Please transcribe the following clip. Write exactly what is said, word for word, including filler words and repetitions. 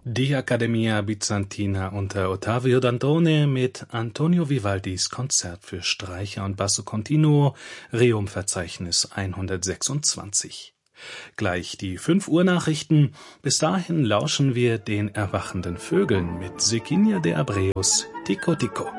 Die Accademia Bizantina unter Ottavio Dantone mit Antonio Vivaldis Konzert für Streicher und Basso Continuo, Rerum-Verzeichnis hundertsechsundzwanzig. Gleich die fünf Uhr Nachrichten. Bis dahin lauschen wir den erwachenden Vögeln mit Virginia de Abreu's Tico Tico.